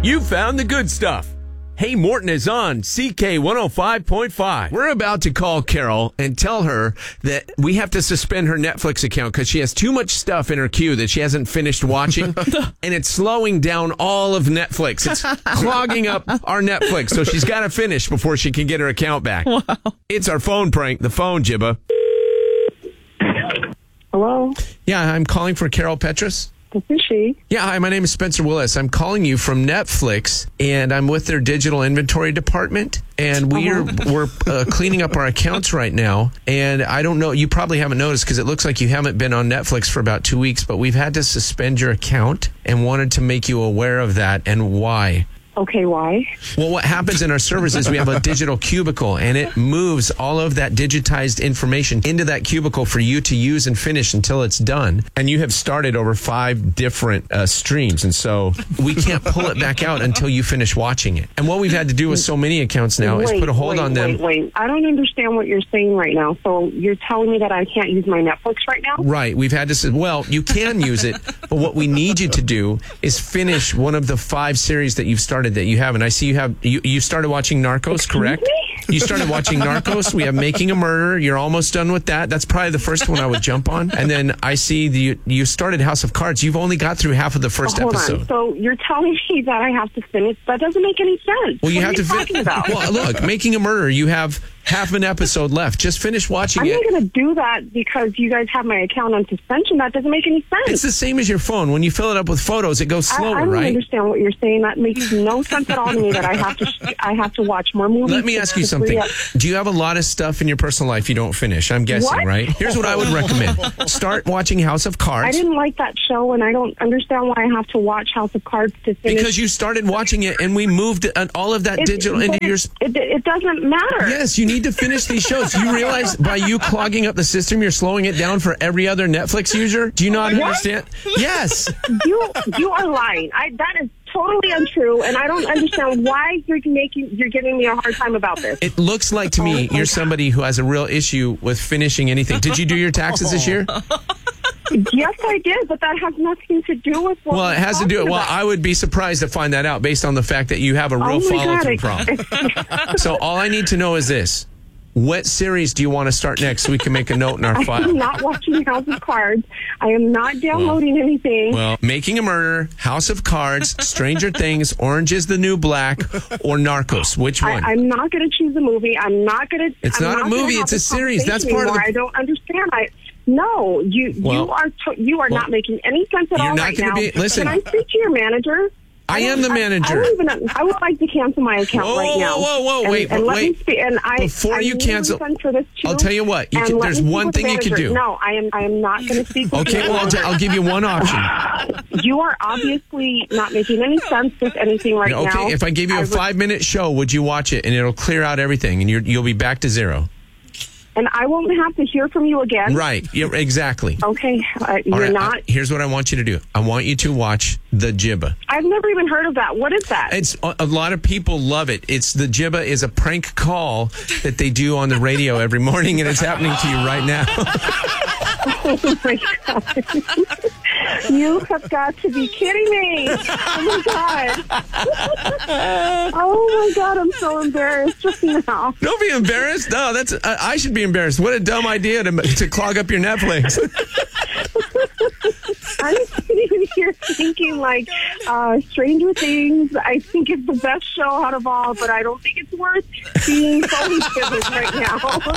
You found the good stuff. Hey Morton is on CK 105.5. We're about to call Carol and tell her that we have to suspend her Netflix account because she has too much stuff in her queue that she hasn't finished watching, and it's slowing down all of Netflix. It's clogging up our Netflix, so she's got to finish before she can get her account back. Wow. It's our phone prank, the phone, Jibba. Hello? Yeah, I'm calling for Carol Petrus. This is she. Yeah, hi, my name is Spencer Willis. I'm calling you from Netflix, and I'm with their digital inventory department, and we're cleaning up our accounts right now, and I don't know, you probably haven't noticed because it looks like you haven't been on Netflix for about 2 weeks, but we've had to suspend your account and wanted to make you aware of that and why. Okay, why? Well, what happens in our servers is we have a digital cubicle, and it moves all of that digitized information into that cubicle for you to use and finish until it's done. And you have started over 5 different streams, and so we can't pull it back out until you finish watching it. And what we've had to do with so many accounts now is put a hold on them. Wait. I don't understand what you're saying right now. So you're telling me that I can't use my Netflix right now? Right. We've had to say, well, you can use it, but what we need you to do is finish one of the 5 series that you've started that you have. And I see you started watching Narcos, correct? You started watching Narcos. We have Making a Murderer. You're almost done with that. That's probably the first one I would jump on. And then I see you started House of Cards. You've only got through half of the first episode. On. So you're telling me that I have to finish? That doesn't make any sense. Well, you what have are you talking about? Well, look, Making a Murderer, you have half an episode left. Just finish watching it. I'm not going to do that because you guys have my account on suspension. That doesn't make any sense. It's the same as your phone. When you fill it up with photos, it goes slower, right? I don't understand what you're saying. That makes no sense at all to me that I have to watch more movies. Let me ask you something. Do you have a lot of stuff in your personal life you don't finish? I'm guessing, what? Right? Here's what I would recommend. Start watching House of Cards. I didn't like that show, and I don't understand why I have to watch House of Cards to finish. Because you started watching it, and we moved all of that digital into your... It doesn't matter. Yes, you need to finish these shows. You realize by you clogging up the system, you're slowing it down for every other Netflix user? Do you not understand? Yes. You are lying. That is totally untrue, and I don't understand why you're giving me a hard time about this. It looks like to me you're somebody who has a real issue with finishing anything. Did you do your taxes this year? Yes, I did, but that has nothing to do with what Well, it has to do with, well, I would be surprised to find that out based on the fact that you have a real follow-through problem. So all I need to know is this. What series do you want to start next so we can make a note in our file? I am not watching House of Cards. I am not downloading anything. Well, Making a Murderer, House of Cards, Stranger Things, Orange is the New Black, or Narcos. Which one? I'm not going to choose a movie. I'm not going to... It's not a movie. It's a series. That's part of the... I don't understand. No, you are not making any sense at all right now. Listen, can I speak to your manager? I am the manager. I would like to cancel my account right now. Whoa, wait. Before you cancel, I'll tell you what. There's one thing you can do. No, I am not going to speak with you. Okay, well, I'll give you one option. You are obviously not making any sense with anything right now. Okay, if I gave you a 5-minute show, would you watch it? And it'll clear out everything, and you'll be back to zero. And I won't have to hear from you again? Right. Exactly. Okay. You're not... Here's what I want you to do. I want you to watch The Jibba. I've never even heard of that. What is that? It's a lot of people love it. The Jibba is a prank call that they do on the radio every morning, and it's happening to you right now. Oh, my God. You have got to be kidding me. Oh, my God. Oh, my God. I'm so embarrassed just now. Don't be embarrassed. No, I should be embarrassed. What a dumb idea to clog up your Netflix. I'm sitting here thinking, like, Stranger Things, I think it's the best show out of all, but I don't think it's worth being so right now.